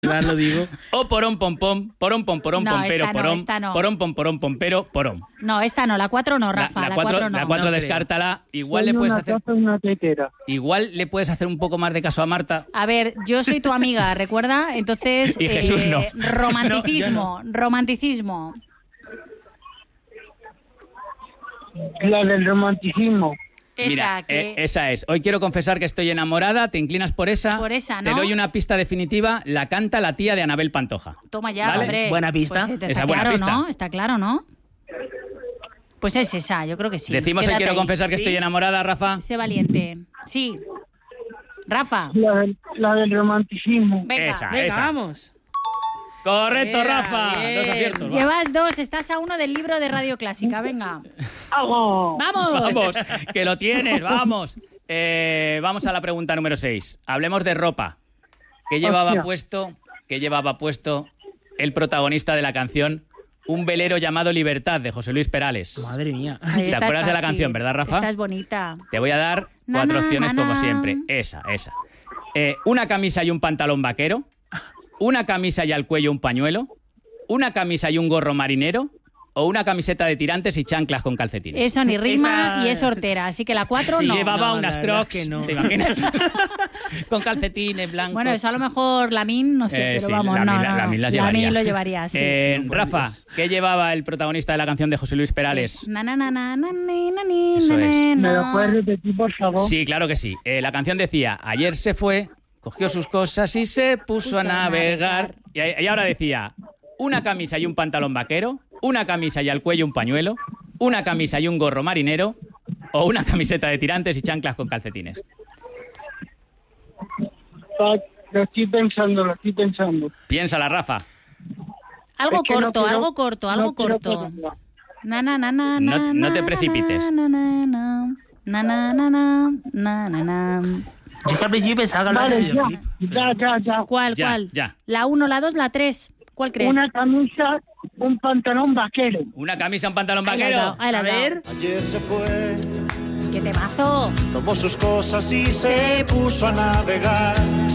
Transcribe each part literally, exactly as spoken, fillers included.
verdad lo digo. O porón, pom, pom, porón, pom, porón, No, pompero, esta no, porón, esta no. porón, pom, porón, pompero, porón. No, esta no, la cuatro no, Rafa, La, la, la cuatro, cuatro no. la cuatro No creo. descártala. Igual Soy le puedes una hacer, taza, una tetera. igual le puedes hacer un poco más de caso a Marta. A ver, yo soy tu amiga, ¿recuerda? Entonces, Y Jesús no. romanticismo, romanticismo. La del romanticismo. Esa, Mira, que... eh, esa es. Hoy quiero confesar que estoy enamorada. ¿Te inclinas por esa? Por esa, Te ¿no? doy una pista definitiva. La canta la tía de Anabel Pantoja. Toma ya, ¿Vale? hombre. Buena pista. Pues, está Esa buena claro, pista. ¿no? Está claro, ¿no? Pues es esa, yo creo que sí. Decimos hoy Quédate quiero ahí. confesar que ¿Sí? estoy enamorada, Rafa. Sé valiente. Sí. Rafa, La del, la del romanticismo. venga. Esa, Venga, esa. vamos. Correcto, Bien, Rafa. bien. Dos aciertos. va. Llevas dos, estás a uno del libro de Radio Clásica, venga. ¡Vamos! ¡Vamos! Vamos, que lo tienes, vamos. Eh, vamos a la pregunta número seis. Hablemos de ropa. ¿Qué llevaba Hostia. puesto, qué llevaba puesto el protagonista de la canción Un velero llamado Libertad, de José Luis Perales? Madre mía. Ahí ¿Te está, acuerdas es de la fácil. canción, verdad, Rafa? Esta es bonita. Te voy a dar Na, cuatro na, opciones na, como na. siempre. Esa, esa. Eh, una camisa y un pantalón vaquero. Una camisa y al cuello un pañuelo. Una camisa y un gorro marinero. O una camiseta de tirantes y chanclas con calcetines. Eso ni rima Esa- y es hortera, así que la cuatro Sí, no. Llevaba No, unas la verdad crocs, es que no. ¿te imaginas? Con calcetines blancos. Bueno, eso a lo mejor Lamin, no sé, Eh, pero sí, vamos, Lamin- no, no, no. Lamin las llevaría. Lamin lo llevaría, sí. Eh, Rafa, ¿qué llevaba el protagonista de la canción de José Luis Perales? Na, na, na, na, na, ni, na, ni, Eso na, es. na, ¿Me na. lo puedes repetir, por favor? Sí, claro que sí. Eh, la canción decía, ayer se fue, cogió sus cosas y se puso, Puso a a navegar. navegar. Y, ahí- y ahora decía, una camisa y un pantalón vaquero, una camisa y al cuello un pañuelo, una camisa y un gorro marinero, o una camiseta de tirantes y chanclas con calcetines. Ah, Lo estoy pensando, lo estoy pensando. Piénsala, Rafa. Algo Es que no corto, quiero- algo corto, no algo quiero corto. ponerla. Na, na, na, na, No- na, no te na, precipites. Na, na, na, na, na, na, na, na, na, na. Yo es que al principio pensaba que hablabas Vale, del ya, videoclip. ya, ya, ya. ¿Cuál, Ya, cuál? ya. La uno, la dos, la tres. ¿Cuál crees? Una camisa, un pantalón vaquero. Una camisa, un pantalón Ahí la has vaquero. dado, ahí la A has dado. ver. Ayer se fue, ¡Qué temazo! tomó sus cosas y se puso a navegar.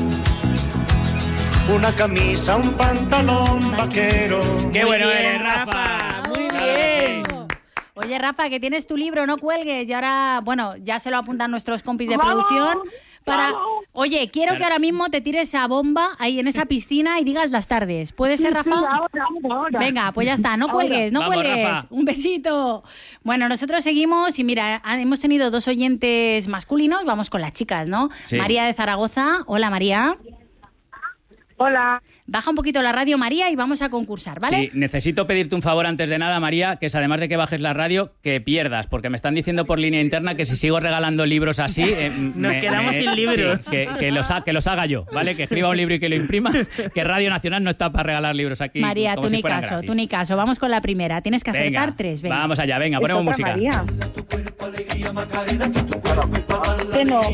Una camisa, un pantalón vaquero. ¡Qué Muy bueno bien, eres, Rafa! Muy Claro que bien. sí. Oye, Rafa, que tienes tu libro, no cuelgues. Y ahora, bueno, ya se lo apuntan nuestros compis de ¡Vamos! producción. Para... ¡Vamos! Oye, quiero Claro. que ahora mismo te tires esa bomba ahí en esa piscina y digas las tardes. ¿Puede ser, Sí, sí, Rafa? ahora, ahora, ahora. Venga, pues ya está, no Ahora. cuelgues, no Vamos, cuelgues. Rafa. Un besito. Bueno, nosotros seguimos y mira, ha- hemos tenido dos oyentes masculinos, vamos con las chicas, ¿no? Sí. María de Zaragoza. Hola, María. Hola. Baja un poquito la radio, María, y vamos a concursar, ¿vale? Sí, necesito pedirte un favor antes de nada, María, que es además de que bajes la radio, que pierdas, porque me están diciendo por línea interna que si sigo regalando libros así... eh, Nos quedamos sin libros. sí, que, que los ha- que los haga yo, ¿vale? Que escriba un libro y que lo imprima, que Radio Nacional no está para regalar libros aquí. María, como tú si ni fueran caso, gratis. tú ni caso. Vamos con la primera. Tienes que acertar Venga, tres. Venga. vamos allá, venga, ponemos Es otra música. María. Que no.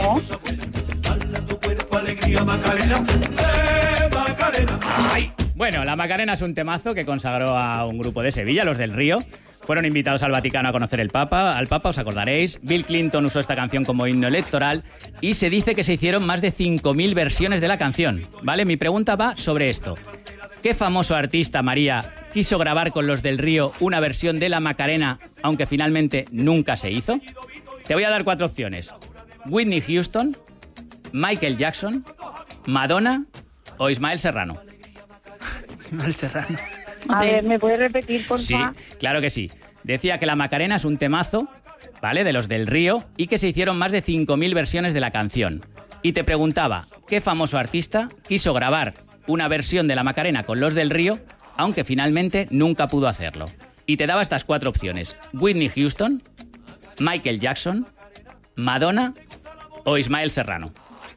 Ay. Bueno, la Macarena es un temazo que consagró a un grupo de Sevilla, los del Río. Fueron invitados al Vaticano a conocer el Papa, al Papa, os acordaréis. Bill Clinton usó esta canción como himno electoral y se dice que se hicieron más de cinco mil versiones de la canción, ¿vale? Mi pregunta va sobre esto. ¿Qué famoso artista, María, quiso grabar con los del Río una versión de la Macarena, aunque finalmente nunca se hizo? Te voy a dar cuatro opciones. Whitney Houston, Michael Jackson, Madonna o Ismael Serrano. Mal Serrano. A Hombre, ver, ¿me puedes repetir, por Sí, favor? claro que sí. Decía que la Macarena es un temazo, ¿vale? De los del Río y que se hicieron más de cinco mil versiones de la canción. Y te preguntaba, ¿qué famoso artista quiso grabar una versión de la Macarena con los del Río, aunque finalmente nunca pudo hacerlo? Y te daba estas cuatro opciones. Whitney Houston, Michael Jackson, Madonna o Ismael Serrano.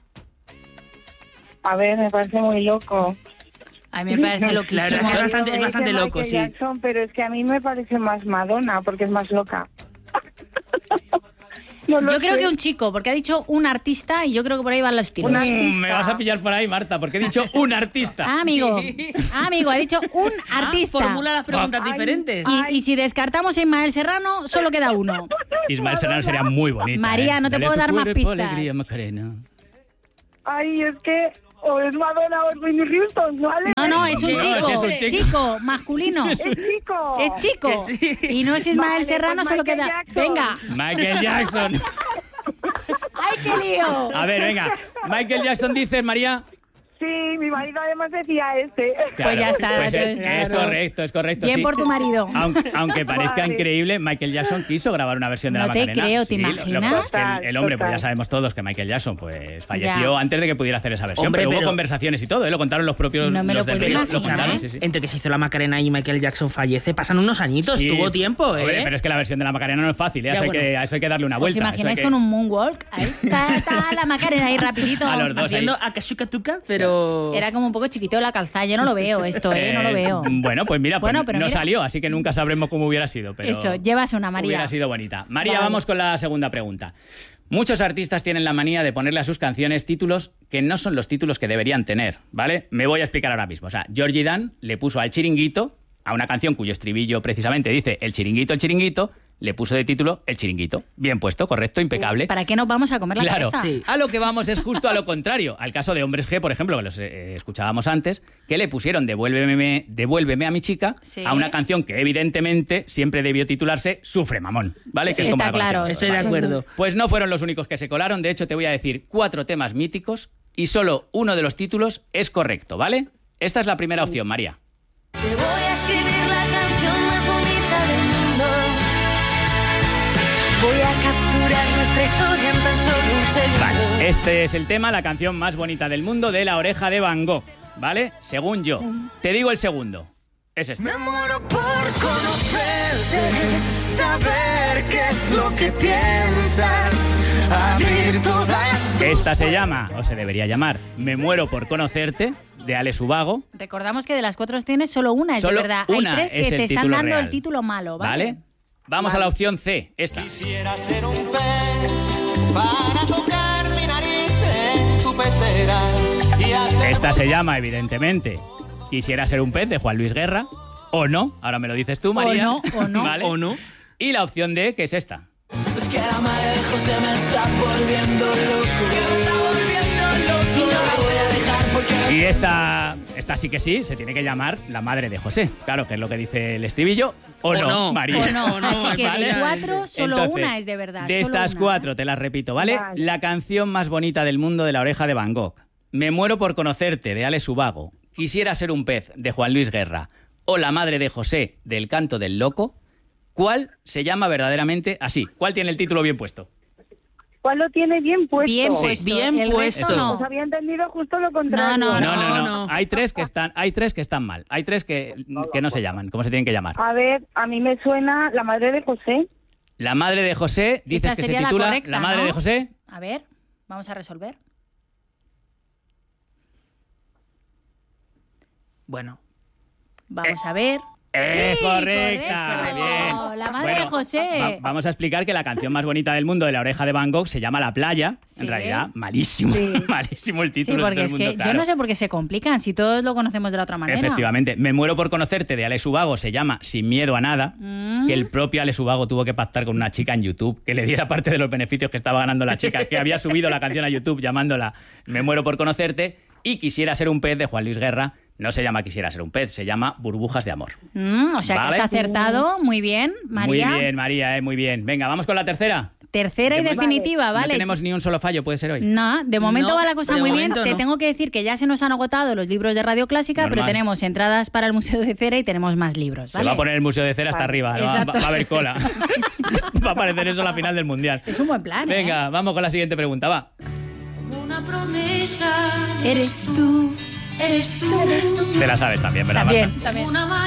A ver, me parece muy loco. a mí me parece La loquísimo. verdad es Yo bastante- me es bastante dice loco, Michael sí. Jackson, pero es que a mí me parece más Madonna, porque es más loca. No lo Yo creo sé. que un chico, porque ha dicho un artista y yo creo que por ahí van los tiros. Una- Mm, me vas a pillar por ahí, Marta, porque he dicho un artista. Ah, amigo. Ah, amigo, ha dicho un artista. Ah, formula las preguntas Ay. diferentes. Y, y si descartamos a Ismael Serrano, solo queda uno. Ismael Serrano sería muy bonito. María, ¿eh? no te Dale puedo a tu dar más cuerpo pistas. alegría, Macarena. Ay, es que o es Madonna o es Whitney Houston, ¿vale? No, no, es un No, chico. sí, es un chico. chico, masculino. Es chico. Es chico. Que sí. Y no es Ismael Vale, Serrano, pues solo Michael queda. Jackson. Venga. Michael Jackson. ¡Ay, qué lío! A ver, venga. Michael Jackson dice, María. Sí, mi marido además decía este. Pues ya está, Pues es, entonces, es claro. correcto, es correcto. Bien sí. por tu marido. Aunque, aunque parezca Vale. increíble, Michael Jackson quiso grabar una versión de No la te Macarena. creo, ¿te Sí, lo- lo que imaginas? pasa es que el, el hombre, pues ya Total. sabemos todos que Michael Jackson pues falleció Ya. antes de que pudiera hacer esa versión. Hombre, pero hubo pero- conversaciones y todo, ¿eh? Lo contaron los propios No me los lo del puedo Río, lo imaginar. contaron, sí, sí. Entre que se hizo la Macarena y Michael Jackson fallece, pasan unos añitos, Sí. tuvo tiempo, ¿eh? Hombre, pero es que la versión de la Macarena no es fácil, ¿eh? Ya, Eso, hay bueno. que, a eso hay que darle una ¿Os vuelta. eso hay imagináis que- con un moonwalk? Ahí está, está la Macarena ahí rapidito. A los dos. Haciendo ahí. Akashuka Tuka, pero... Era como un poco chiquito de la calzada. Yo no lo veo esto, ¿eh? No lo Eh, veo. Bueno, pues mira, pues Bueno, pero no mira. salió, así que nunca sabremos cómo hubiera sido. Pero Eso, llévase una, María. Hubiera sido bonita. María, Vale. vamos con la segunda pregunta. Muchos artistas tienen la manía de ponerle a sus canciones títulos que no son los títulos que deberían tener, ¿vale? Me voy a explicar ahora mismo. O sea, Georgie Dan le puso al chiringuito, a una canción cuyo estribillo precisamente dice el chiringuito, el chiringuito, le puso de título El Chiringuito. Bien puesto, correcto, impecable. ¿Para qué nos vamos a comer la Claro, cabeza? Sí. a lo que vamos es justo a lo contrario. Al caso de Hombres G, por ejemplo, que los eh, escuchábamos antes, que le pusieron Devuélveme, Devuélveme a mi chica Sí. a una canción que evidentemente siempre debió titularse Sufre Mamón, ¿vale? Sí, que es como está la claro. conocemos. Estoy de acuerdo. Pues no fueron los únicos que se colaron. De hecho, te voy a decir cuatro temas míticos y solo uno de los títulos es correcto, ¿vale? Esta es la primera opción, María. Te voy a escribir la canción más bonita del mundo. Voy a capturar nuestra historia en tan solo un segundo. Vale, este es el tema, la canción más bonita del mundo de La Oreja de Van Gogh, ¿vale? Según yo. Te digo el segundo. Es este. Me muero por conocerte, saber qué es lo que piensas, abrir todas tus Esta se llama, o se debería llamar, Me muero por conocerte, de Ale Subago. Recordamos que de las cuatro opciones solo una es Solo de verdad. una Hay tres que es te el están título dando real. el título malo, ¿vale? ¿Vale? Vamos a la opción C, esta. Quisiera ser un pez para tocar mi nariz en tu pecera y hacer... Esta se llama, evidentemente, Quisiera ser un pez, de Juan Luis Guerra. O no, ahora me lo dices tú, María. no, o no. ¿Vale? O no. Y la opción D, que es esta. Es que la madre de José me está volviendo loco. Me está volviendo loco. Y no la voy a dejar porque... Y esta, esta sí que sí, se tiene que llamar La Madre de José. Claro, que es lo que dice el estribillo. O, O no, no. María. O no, O no, así que ¿vale? de cuatro solo Entonces, una es de verdad. De solo estas una. cuatro, te las repito, ¿vale? Vale. La canción más bonita del mundo de La Oreja de Van Gogh. Me muero por conocerte, de Ale Subago. Quisiera ser un pez, de Juan Luis Guerra. O La Madre de José, del Canto del Loco. ¿Cuál se llama verdaderamente así? ¿Cuál tiene el título bien puesto? ¿Cuál lo tiene bien puesto? Bien Sí. puesto. Bien el puesto. resto no. Os había entendido justo lo contrario. No, No, no, no. no. Hay tres que están, hay tres que están mal. Hay tres que, que no se llaman. ¿Cómo se tienen que llamar? A ver, a mí me suena La Madre de José. La Madre de José, dices Esa que se sería la titula correcta, La Madre ¿no? de José. A ver, vamos a resolver. Bueno, Vamos a ver. ¡Es Sí, correcta! correcto. Bien. La Madre de José. va- vamos a explicar que la canción más bonita del mundo de La Oreja de Van Gogh se llama La Playa. Sí. En realidad, malísimo. Sí. Malísimo el Sí, título. de todo porque el es mundo, que claro. yo no sé por qué se complican, si todos lo conocemos de la otra manera. Efectivamente. Me muero por conocerte, de Ale Subago, se llama Sin miedo a nada. Mm. Que el propio Ale Subago tuvo que pactar con una chica en YouTube que le diera parte de los beneficios que estaba ganando la chica, que había subido la canción a YouTube llamándola Me muero por conocerte. Y Quisiera ser un pez, de Juan Luis Guerra. No se llama Quisiera ser un pez, se llama Burbujas de amor. Mm, o sea Vale. que has acertado. Muy bien, María. Muy bien, María, eh, muy bien. Venga, vamos con la tercera. Tercera y De- definitiva, ¿vale? No tenemos ni un solo fallo, puede ser hoy. No, de momento No, va la cosa de muy momento bien. Te no. tengo que decir que ya se nos han agotado los libros de Radio Clásica, Normal. pero tenemos entradas para el Museo de Cera y tenemos más libros, Se ¿vale? va a poner el Museo de Cera hasta arriba, ¿no? va, Exacto. va a haber cola. Va a aparecer eso a la final del Mundial. Es un buen plan, ¿eh? Venga, vamos con la siguiente pregunta, va. Como una promesa. Eres tú. Eres tú. Te la sabes también, ¿verdad, También, Marta? también. Una